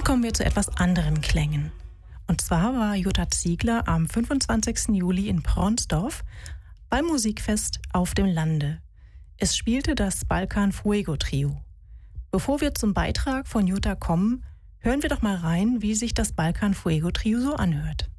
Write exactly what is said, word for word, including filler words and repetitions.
kommen wir zu etwas anderen Klängen. Und zwar war Jutta Ziegler am fünfundzwanzigsten Juli in Pronsdorf beim Musikfest auf dem Lande. Es spielte das Balkan Fuego Trio. Bevor wir zum Beitrag von Jutta kommen, hören wir doch mal rein, wie sich das Balkan Fuego Trio so anhört.